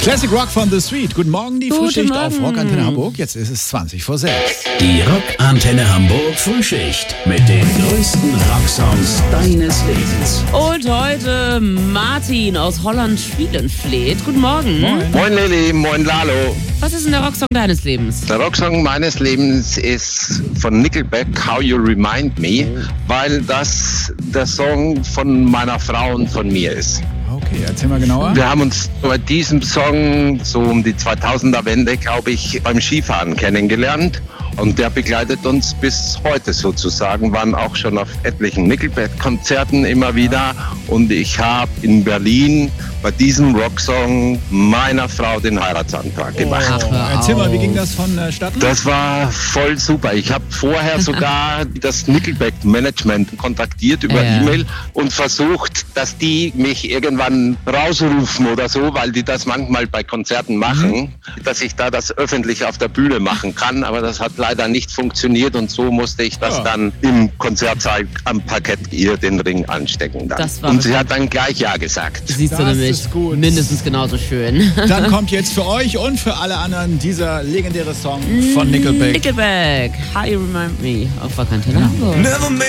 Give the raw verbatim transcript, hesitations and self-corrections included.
Classic Rock von The Street. Guten Morgen, die Guten Frühschicht Morgen. auf Rockantenne Hamburg. Jetzt ist es zwanzig vor sechs. Die Rockantenne Hamburg Frühschicht mit den größten Rocksongs deines Lebens. Und heute Martin aus Holland-Schwielenfleet. Guten Morgen. Moin. Moin Lili, moin Lalo. Was ist denn der Rocksong deines Lebens? Der Rocksong meines Lebens ist von Nickelback, How You Remind Me, weil das der Song von meiner Frau und von mir ist. Okay, erzähl mal genauer. Wir haben uns bei diesem Song so um die zweitausender Wende, glaube ich, beim Skifahren kennengelernt. Und der begleitet uns bis heute sozusagen, waren auch schon auf etlichen Nickelback-Konzerten immer wieder. Und ich habe in Berlin bei diesem Rocksong meiner Frau den Heiratsantrag gemacht. Ach, hör Erzähl mal, wie auf. ging das vonstatten? Das war voll super. Ich habe vorher sogar das Nickelback-Management kontaktiert über Ja. E-Mail und versucht, dass die mich irgendwann rausrufen oder so, weil die das manchmal bei Konzerten machen, dass ich da das öffentlich auf der Bühne machen kann. Aber das hat leider nicht funktioniert und so musste ich das Ja. dann im Konzertsaal am Parkett ihr den Ring anstecken. Dann. Das war Und sie wirklich- hat dann gleich Ja gesagt. Siehst du Das nämlich ist gut. mindestens genauso schön. Dann kommt jetzt für euch und für alle anderen dieser legendäre Song von Nickelback. Nickelback, How You Remind Me auf Rockantenne Hamburg.